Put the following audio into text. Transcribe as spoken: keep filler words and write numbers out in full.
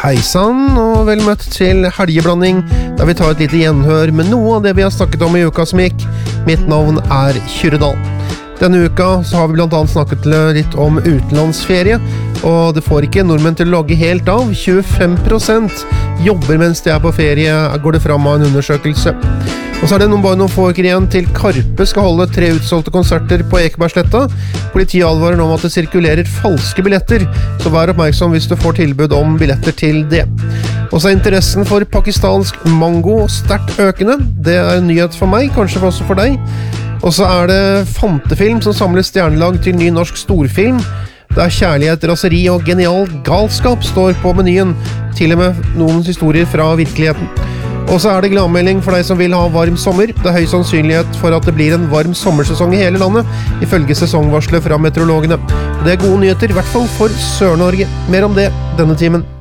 Hei sann, og vel møtt til helgeblanding, der vi tar et lite gjenhør med noe av det vi har snakket om i uka som gikk. Mitt navn er Kyrredal. Denne uka så har vi blant annet snakket litt om utenlandsferie, og det får ikke nordmenn til å logge helt av. tjuefem prosent jobber mens de er på ferie, går det fram av en undersøkelse. Og så er det noen, bare noen få uker igjen til Karpe skal holde tre utsolgte konserter på Ekebergsletta. Politiet advarer nå om at det sirkulerer falske billetter, så vær oppmerksom hvis du får tilbud om billetter til det. Og så er interessen for pakistansk mango sterkt økende. Det er en nyhet for meg, kanskje også for deg. Og så er det Fantefilm som samler stjernelag til ny norsk storfilm, der kjærlighet, raseri og genial galskap står på menyen, til og med noen historier fra virkeligheten. Og så er det gladmelding for deg som vil ha varm sommer. Det er høy sannsynlighet for at det blir en varm sommersesong i hele landet, ifølge sesongvarslet fra meteorologene. Det er gode nyheter, i hvert fall for Sør-Norge. Mer om det denne timen.